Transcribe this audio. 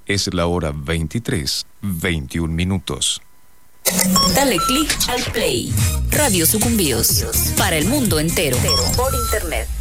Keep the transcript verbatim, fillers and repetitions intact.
Es la hora veintitrés, veintiún minutos. Dale click al play. Radio Sucumbíos. Para el mundo entero. Por internet.